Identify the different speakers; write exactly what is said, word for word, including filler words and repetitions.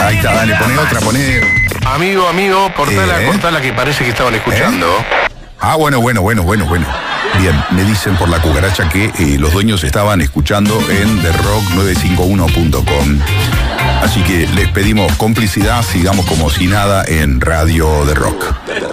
Speaker 1: Ahí está, dale, poné otra, poné.
Speaker 2: Amigo, amigo, cortala,
Speaker 1: Eh.
Speaker 2: cortala que parece que estaban escuchando.
Speaker 1: Ah, bueno, bueno, bueno, bueno, bueno. Bien, me dicen por la cucaracha que eh, los dueños estaban escuchando en the rock nueve cinco uno punto com. Así que les pedimos complicidad, sigamos como si nada en Radio The Rock.